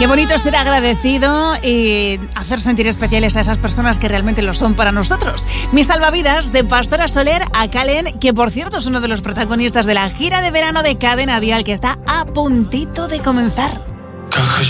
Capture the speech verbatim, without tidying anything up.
Qué bonito ser agradecido y hacer sentir especiales a esas personas que realmente lo son para nosotros. Mis salvavidas de Pastora Soler a Calen, que por cierto es uno de los protagonistas de la gira de verano de Cadena Dial que está a puntito de comenzar. Quand